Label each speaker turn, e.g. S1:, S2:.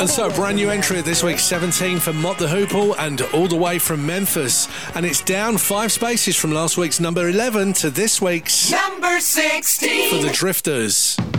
S1: And so, a brand new entry at this week's 17 for Mott the Hoople and All the Way from Memphis. And it's down 5 spaces from last week's number 11 to this week's
S2: number 16
S1: for the Drifters.